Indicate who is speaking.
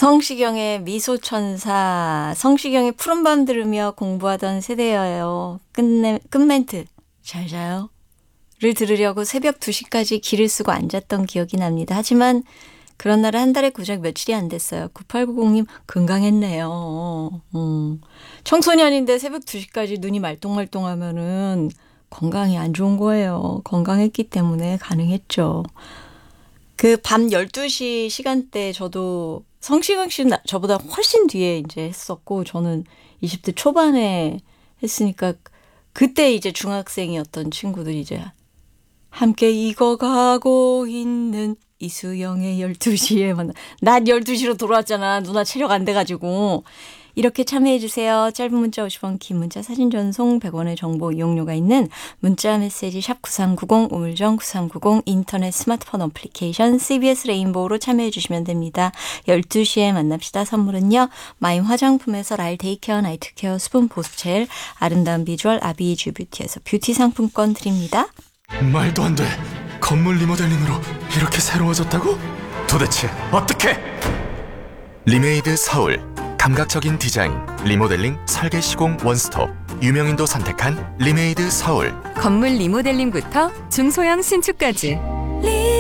Speaker 1: 성시경의 미소천사. 성시경의 푸른밤 들으며 공부하던 세대여요. 끝멘트. 잘 자요. 를 들으려고 새벽 2시까지 길을 쓰고 앉았던 기억이 납니다. 하지만 그런 날은 한 달에 고작 며칠이 안 됐어요. 9890님 건강했네요. 청소년인데 새벽 2시까지 눈이 말똥말똥하면은 건강이 안 좋은 거예요. 건강했기 때문에 가능했죠. 그 밤 12시 시간대 저도 성시경 씨는 저보다 훨씬 뒤에 이제 했었고 저는 20대 초반에 했으니까 그때 이제 중학생이었던 친구들이 이제 함께 익어가고 있는 이수영의 12시에 만나. 낮 12시로 돌아왔잖아. 누나 체력 안 돼가지고. 이렇게 참여해주세요. 짧은 문자 50원, 긴 문자 사진 전송 100원의 정보 이용료가 있는 문자 메시지 샵 9390, 우물정 9390, 인터넷 스마트폰 어플리케이션 CBS 레인보우로 참여해주시면 됩니다. 12시에 만납시다. 선물은요. 마임 화장품에서 랄 데이케어 나이트 케어 수분 보습젤, 아름다운 비주얼 아비주 뷰티에서 뷰티 상품권 드립니다.
Speaker 2: 말도 안 돼. 건물 리모델링으로 이렇게 새로워졌다고? 도대체 어떻게? 리메이드 서울. 감각적인 디자인, 리모델링, 설계 시공 원스톱. 유명인도 선택한 리메이드 서울.
Speaker 3: 건물 리모델링부터 중소형 신축까지